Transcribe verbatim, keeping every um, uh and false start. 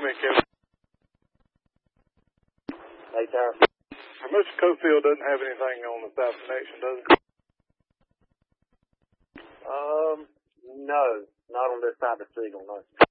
comment, Kevin. Hey, Tara. Mister Cofield doesn't have anything on the South Connection, does he? Um, no, not on this side of the signal, no.